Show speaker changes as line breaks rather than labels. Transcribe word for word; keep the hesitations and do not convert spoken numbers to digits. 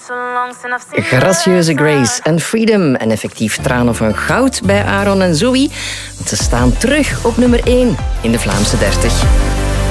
Gracieuze Grace en Freedom. En effectief tranen van goud bij Aaron en Zoe. Want ze staan terug op nummer één in de Vlaamse dertig.